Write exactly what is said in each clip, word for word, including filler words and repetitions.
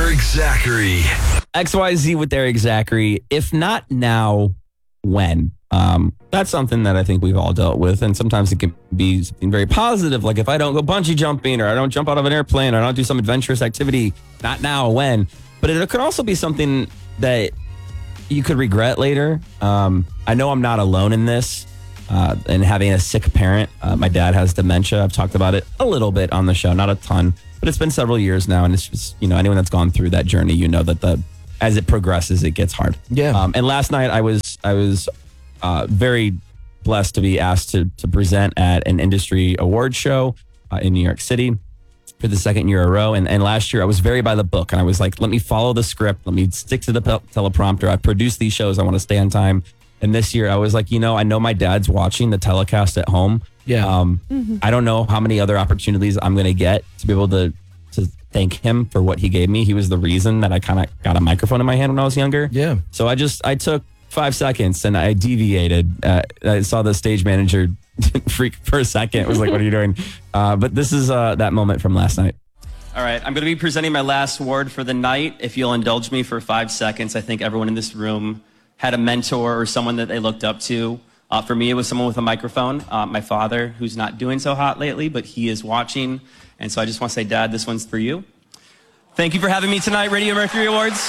Eric Zachary. X Y Z with Eric Zachary. If not now, when? Um, that's something that I think we've all dealt with. And sometimes it can be something very positive. Like if I don't go bungee jumping or I don't jump out of an airplane or I don't do some adventurous activity, not now, when? But it could also be something that you could regret later. Um, I know I'm not alone in this. Uh, and having a sick parent. Uh, my dad has dementia. I've talked about it a little bit on the show, not a ton, but it's been several years now. And it's just, you know, anyone that's gone through that journey, you know that the as it progresses, it gets hard. Yeah. Um, and last night I was I was uh, very blessed to be asked to to present at an industry award show uh, in New York City for the second year in a row. And, and last year I was very by the book, and I was like, let me follow the script. Let me stick to the pe- teleprompter. I produce these shows. I want to stay on time. And this year I was like, you know, I know my dad's watching the telecast at home. Yeah. Um, mm-hmm. I don't know how many other opportunities I'm going to get to be able to to thank him for what he gave me. He was the reason that I kind of got a microphone in my hand when I was younger. Yeah. So I just, I took five seconds and I deviated. Uh, I saw the stage manager freak for a second. It was like, what are you doing? Uh, but this is uh, that moment from last night. All right, I'm going to be presenting my last award for the night. If you'll indulge me for five seconds, I think everyone in this room had a mentor or someone that they looked up to. Uh, for me, it was someone with a microphone. Uh, my father, who's not doing so hot lately, but he is watching. And so I just want to say, Dad, this one's for you. Thank you for having me tonight, Radio Mercury Awards.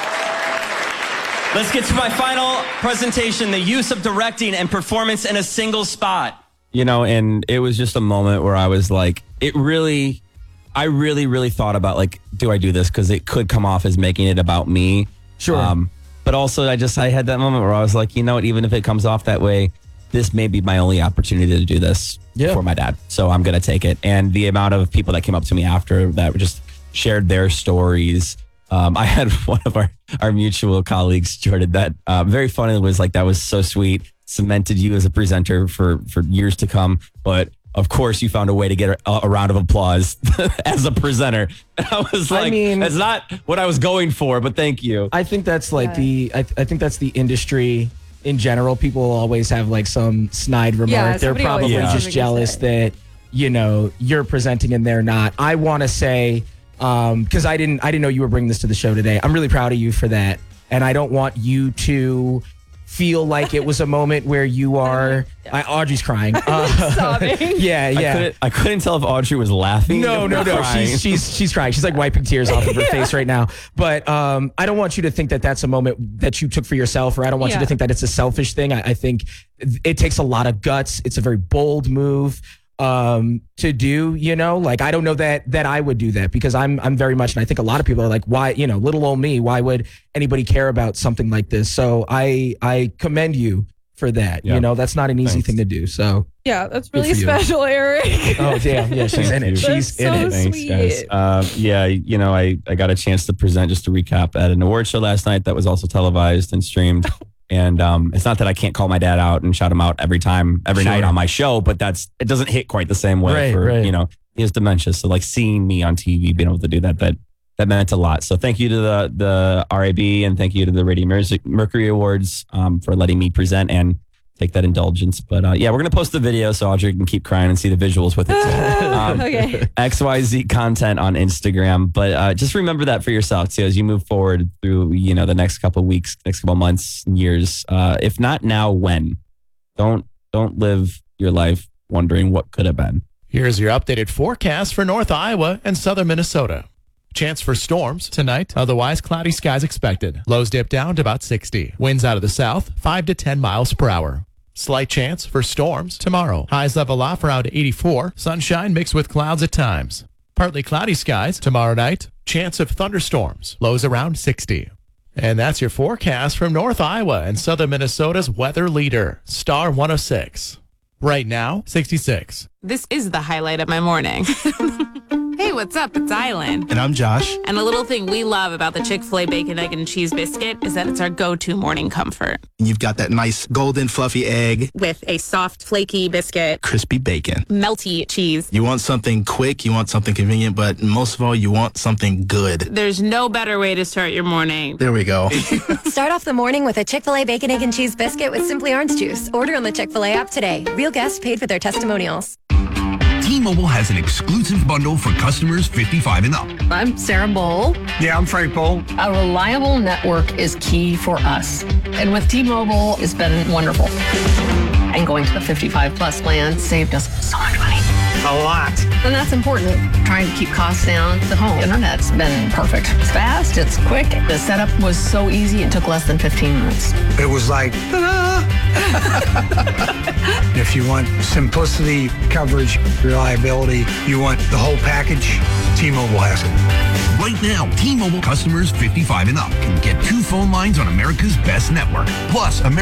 Let's get to my final presentation, the use of directing and performance in a single spot. You know, and it was just a moment where I was like, it really, I really, really thought about like, do I do this? Because it could come off as making it about me. Sure. Um, But also, I just, I had that moment where I was like, you know what, even if it comes off that way, this may be my only opportunity to do this yeah. for my dad. So I'm going to take it. And the amount of people that came up to me after that just shared their stories. Um, I had one of our, our mutual colleagues, Jordan, that uh, very funny. It was like, that was so sweet. Cemented you as a presenter for, for years to come. But of course, you found a way to get a, a round of applause as a presenter. I was like, I mean, that's not what I was going for, but thank you. I think that's like yeah. the, I, th- I think that's the industry in general. People always have like some snide remark. Yeah, they're probably yeah. just jealous that, you know, you're presenting and they're not. I want to say, um, cause I didn't, I didn't know you were bringing this to the show today. I'm really proud of you for that. And I don't want you to feel like it was a moment where you are I, Audrey's crying. Uh, Sobbing. Yeah, yeah. I couldn't, I couldn't tell if Audrey was laughing. No, no, no. Crying. She's she's she's crying. She's like wiping tears off of her yeah. face right now. But um, I don't want you to think that that's a moment that you took for yourself, or I don't want yeah. you to think that it's a selfish thing. I, I think it takes a lot of guts. It's a very bold move um to do, you know, like I don't know that that I would do that, because I'm I'm very much, and I think a lot of people are like, why, you know, little old me, why would anybody care about something like this? So I I commend you for that. Yeah. You know, that's not an easy Thanks. thing to do. So yeah, that's really special, Eric. Oh damn, yeah, she's in it. She's that's in so it. Sweet. Thanks, guys. Um, yeah, you know, I I got a chance to present, just to recap, at an award show last night that was also televised and streamed. And um, it's not that I can't call my dad out and shout him out every time, every sure. night on my show, but that's, it doesn't hit quite the same way right, for, right. you know, he has dementia. So like seeing me on T V, being able to do that, that, that meant a lot. So thank you to the, the R A B, and thank you to the Radio Mercury Awards um, for letting me present and take that indulgence. But uh, yeah, we're going to post the video so Audrey can keep crying and see the visuals with it too. Um, okay. X Y Z content on Instagram. But uh, just remember that for yourself too, as you move forward through, you know, the next couple of weeks, next couple of months, years. Uh, if not now, when? Don't, don't live your life wondering what could have been. Here's your updated forecast for North Iowa and Southern Minnesota. Chance for storms tonight. Otherwise, cloudy skies expected. Lows dip down to about sixty. Winds out of the south, five to ten miles per hour. Slight chance for storms tomorrow. Highs level off around eighty-four. Sunshine mixed with clouds at times. Partly cloudy skies tomorrow night. Chance of thunderstorms. Lows around sixty. And that's your forecast from North Iowa and Southern Minnesota's weather leader, Star one oh six. Right now, sixty-six. This is the highlight of my morning. Hey, what's up? It's Island. And I'm Josh. And a little thing we love about the Chick-fil-A Bacon, Egg, and Cheese Biscuit is that it's our go-to morning comfort. You've got that nice golden fluffy egg. With a soft, flaky biscuit. Crispy bacon. Melty cheese. You want something quick, you want something convenient, but most of all, you want something good. There's no better way to start your morning. There we go. Start off the morning with a Chick-fil-A Bacon, Egg, and Cheese Biscuit with Simply Orange Juice. Order on the Chick-fil-A app today. Real guests paid for their testimonials. T-Mobile has an exclusive bundle for customers fifty-five and up. I'm Sarah Bowl. Yeah, I'm Frank Bowl. A reliable network is key for us. And with T-Mobile, it's been wonderful. And going to the fifty-five plus plan saved us so much money. A lot. And that's important. Trying to keep costs down. The home internet's been perfect. It's fast, it's quick. The setup was so easy, it took less than fifteen minutes. It was like, ta-da! If you want simplicity, coverage, reliability, you want the whole package, T-Mobile has it. Right now, T-Mobile customers fifty-five and up can get two phone lines on America's best network. Plus, America's